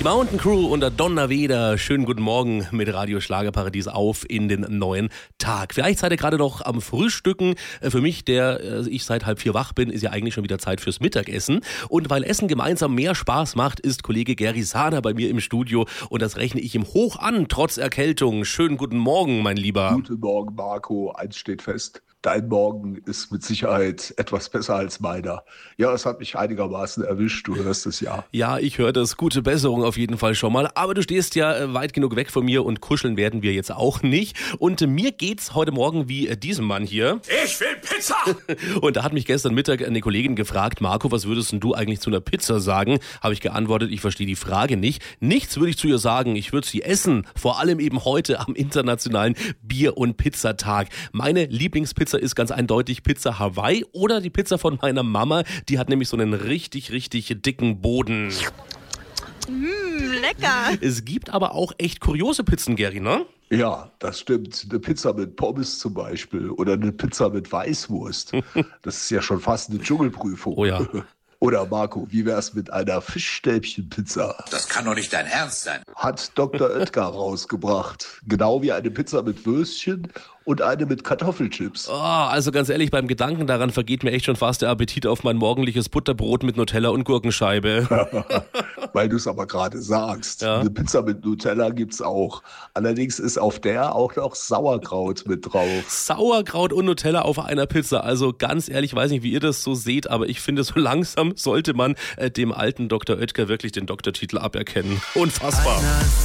Mountain Crew und der Donnerweder. Schönen guten Morgen mit Radio Schlagerparadies auf in den neuen Tag. Vielleicht seid ihr gerade noch am Frühstücken. Für mich, der ich seit 3:30 wach bin, ist ja eigentlich schon wieder Zeit fürs Mittagessen. Und weil Essen gemeinsam mehr Spaß macht, ist Kollege Gary Sahner bei mir im Studio. Und das rechne ich ihm hoch an, trotz Erkältung. Schönen guten Morgen, mein Lieber. Guten Morgen, Marco. Eins steht fest. Dein Morgen ist mit Sicherheit etwas besser als meiner. Ja, es hat mich einigermaßen erwischt, du hörst es ja. Ja, ich höre das. Gute Besserung auf jeden Fall schon mal. Aber du stehst ja weit genug weg von mir und kuscheln werden wir jetzt auch nicht. Und mir geht's heute Morgen wie diesem Mann hier. Ich will Pizza! Und da hat mich gestern Mittag eine Kollegin gefragt, Marco, was würdest denn du eigentlich zu einer Pizza sagen? Habe ich geantwortet, ich verstehe die Frage nicht. Nichts würde ich zu ihr sagen, ich würde sie essen. Vor allem eben heute am internationalen Bier- und Pizzatag. Meine Lieblingspizza ist ganz eindeutig Pizza Hawaii oder die Pizza von meiner Mama. Die hat nämlich so einen richtig, richtig dicken Boden. Lecker. Es gibt aber auch echt kuriose Pizzen, Gary, ne? Ja, das stimmt. Eine Pizza mit Pommes zum Beispiel oder eine Pizza mit Weißwurst. Das ist ja schon fast eine Dschungelprüfung. Oh ja. Oder Marco, wie wär's mit einer Fischstäbchenpizza? Das kann doch nicht dein Ernst sein. Hat Dr. Oetker rausgebracht. Genau wie eine Pizza mit Würstchen und eine mit Kartoffelchips. Oh, also ganz ehrlich, beim Gedanken daran vergeht mir echt schon fast der Appetit auf mein morgendliches Butterbrot mit Nutella und Gurkenscheibe. Weil du es aber gerade sagst. Ja. Eine Pizza mit Nutella gibt's auch. Allerdings ist auf der auch noch Sauerkraut mit drauf. Sauerkraut und Nutella auf einer Pizza. Also ganz ehrlich, weiß nicht, wie ihr das so seht, aber ich finde, so langsam sollte man dem alten Dr. Oetker wirklich den Doktortitel aberkennen. Unfassbar.